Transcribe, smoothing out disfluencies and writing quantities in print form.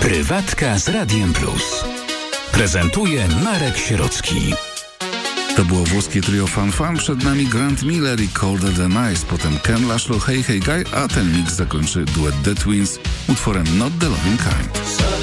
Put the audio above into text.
Prywatka z Radiem Plus. Prezentuje Marek Sierocki. To było włoskie trio Fan Fan, przed nami Grant Miller i Colder Than Ice, potem Ken Laszlo, Hey Hey Guy, a ten mix zakończy duet The Twins utworem Not The Loving Kind.